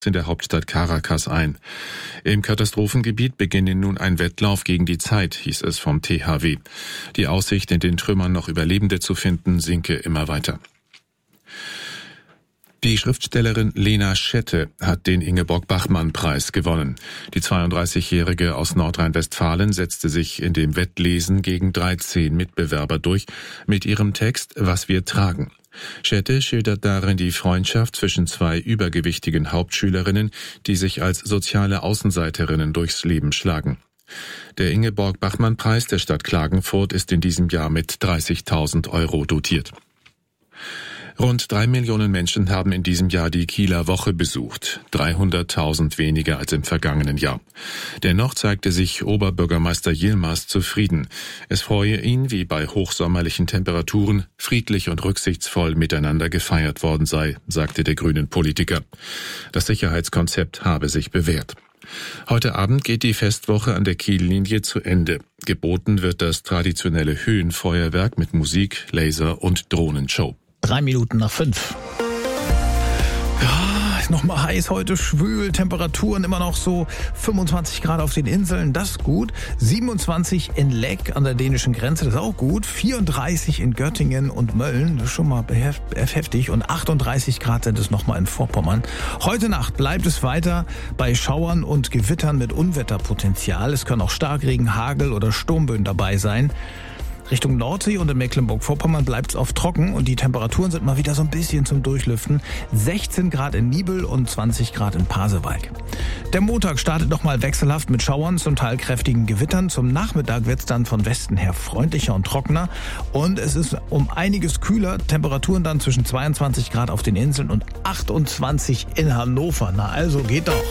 in der Hauptstadt Caracas ein. Im Katastrophengebiet beginne nun ein Wettlauf gegen die Zeit, hieß es vom THW. Die Aussicht, in den Trümmern noch Überlebende zu finden, sinke immer weiter. Die Schriftstellerin Lena Schette hat den Ingeborg-Bachmann-Preis gewonnen. Die 32-Jährige aus Nordrhein-Westfalen setzte sich in dem Wettlesen gegen 13 Mitbewerber durch mit ihrem Text »Was wir tragen«. Schette schildert darin die Freundschaft zwischen zwei übergewichtigen Hauptschülerinnen, die sich als soziale Außenseiterinnen durchs Leben schlagen. Der Ingeborg-Bachmann-Preis der Stadt Klagenfurt ist in diesem Jahr mit 30.000 € dotiert. Rund 3 Millionen Menschen haben in diesem Jahr die Kieler Woche besucht, 300.000 weniger als im vergangenen Jahr. Dennoch zeigte sich Oberbürgermeister Yilmaz zufrieden. Es freue ihn, wie bei hochsommerlichen Temperaturen friedlich und rücksichtsvoll miteinander gefeiert worden sei, sagte der grünen Politiker. Das Sicherheitskonzept habe sich bewährt. Heute Abend geht die Festwoche an der Kiellinie zu Ende. Geboten wird das traditionelle Höhenfeuerwerk mit Musik, Laser und Drohnenshow. 5:03. Ja, ist noch mal heiß heute, schwül, Temperaturen immer noch so 25 Grad auf den Inseln, das ist gut. 27 in Leck an der dänischen Grenze, das ist auch gut. 34 in Göttingen und Mölln, das ist schon mal heftig. Und 38 Grad sind es noch mal in Vorpommern. Heute Nacht bleibt es weiter bei Schauern und Gewittern mit Unwetterpotenzial. Es können auch Starkregen, Hagel oder Sturmböen dabei sein. Richtung Nordsee und in Mecklenburg-Vorpommern bleibt es oft trocken und die Temperaturen sind mal wieder so ein bisschen zum Durchlüften. 16 Grad in Nibel und 20 Grad in Pasewalk. Der Montag startet nochmal wechselhaft mit Schauern, zum Teil kräftigen Gewittern. Zum Nachmittag wird es dann von Westen her freundlicher und trockener und es ist um einiges kühler. Temperaturen dann zwischen 22 Grad auf den Inseln und 28 in Hannover. Na also geht doch.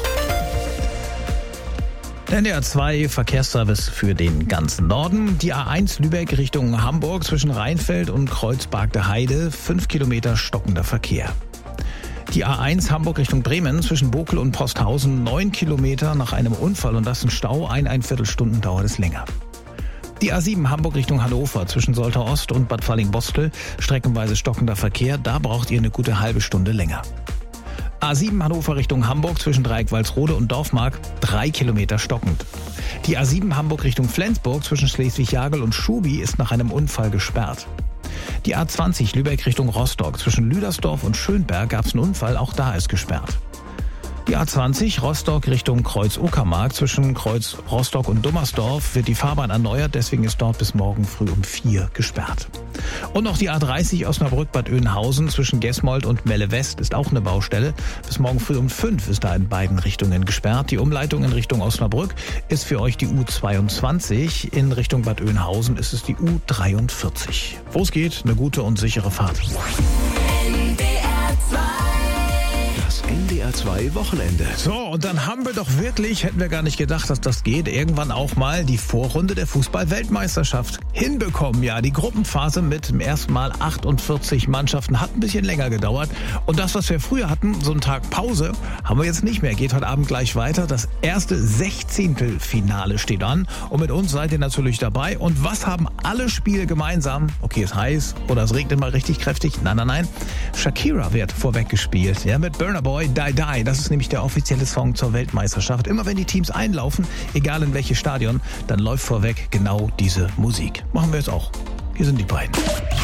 NDR 2 Verkehrsservice für den ganzen Norden. Die A1 Lübeck Richtung Hamburg zwischen Rheinfeld und Kreuzberg der Heide. 5 Kilometer stockender Verkehr. Die A1 Hamburg Richtung Bremen zwischen Bokel und Posthausen. 9 Kilometer nach einem Unfall und das ein Stau. Ein Viertelstunden dauert es länger. Die A7 Hamburg Richtung Hannover zwischen Soltau Ost und Bad Falling-Bostel. Streckenweise stockender Verkehr. Da braucht ihr eine gute halbe Stunde länger. A7 Hannover Richtung Hamburg zwischen Dreieck-Walsrode und Dorfmark, 3 Kilometer stockend. Die A7 Hamburg Richtung Flensburg zwischen Schleswig-Jagel und Schubi ist nach einem Unfall gesperrt. Die A20 Lübeck Richtung Rostock zwischen Lüdersdorf und Schönberg gab es einen Unfall, auch da ist gesperrt. Die A20 Rostock Richtung Kreuz-Uckermark zwischen Kreuz Rostock und Dummersdorf wird die Fahrbahn erneuert, deswegen ist dort bis morgen früh um 4 gesperrt. Und noch die A30 Osnabrück-Bad Oeynhausen zwischen Gesmold und Melle-West ist auch eine Baustelle. Bis morgen früh um 5 ist da in beiden Richtungen gesperrt. Die Umleitung in Richtung Osnabrück ist für euch die U22. In Richtung Bad Oeynhausen ist es die U43. Wo es geht, eine gute und sichere Fahrt. NDR 2 Wochenende. So, und dann haben wir doch wirklich, hätten wir gar nicht gedacht, dass das geht, irgendwann auch mal die Vorrunde der Fußball-Weltmeisterschaft hinbekommen. Ja, die Gruppenphase mit dem ersten Mal 48 Mannschaften hat ein bisschen länger gedauert. Und das, was wir früher hatten, so einen Tag Pause, haben wir jetzt nicht mehr. Geht heute Abend gleich weiter. Das erste 16. Finale steht an. Und mit uns seid ihr natürlich dabei. Und was haben alle Spiele gemeinsam? Okay, es ist heiß oder es regnet mal richtig kräftig. Nein. Shakira wird vorweg gespielt. Ja, mit Burna Boy, Die Die. Das ist nämlich der offizielle Song zur Weltmeisterschaft. Immer wenn die Teams einlaufen, egal in welches Stadion, dann läuft vorweg genau diese Musik. Machen wir jetzt auch. Hier sind die beiden.